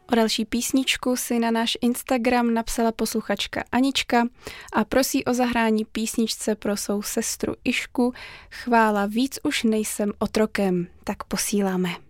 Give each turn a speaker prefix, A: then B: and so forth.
A: O další písničku si na náš Instagram napsala posluchačka Anička a prosí o zahrání písničce pro svou sestru Išku. Chvála, víc už nejsem otrokem. Tak posíláme.